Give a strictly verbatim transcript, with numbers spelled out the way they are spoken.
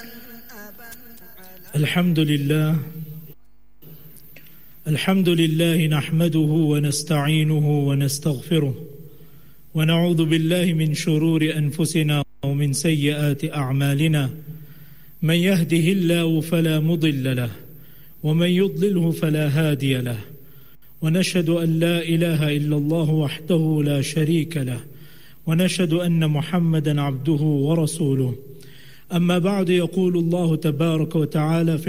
الحمد لله الحمد لله نحمده ونستعينه ونستغفره ونعوذ بالله من شرور أنفسنا ومن سيئات أعمالنا. من يهده الله فلا مضل له ومن يضلله فلا هادي له، ونشهد أن لا إله إلا الله وحده لا شريك له، ونشهد أن محمدا عبده ورسوله. أما بعد، يقول الله تبارك وتعالى في